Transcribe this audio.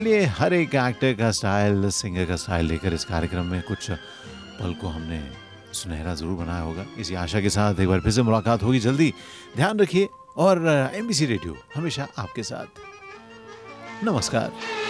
लिए हर एक एक्टर का स्टाइल, सिंगर का स्टाइल लेकर इस कार्यक्रम में कुछ पल को हमने सुनहरा ज़रूर बनाया होगा। इसी आशा के साथ एक बार फिर से मुलाकात होगी जल्दी। ध्यान रखिए और एमबीसी रेडियो हमेशा आपके साथ। नमस्कार।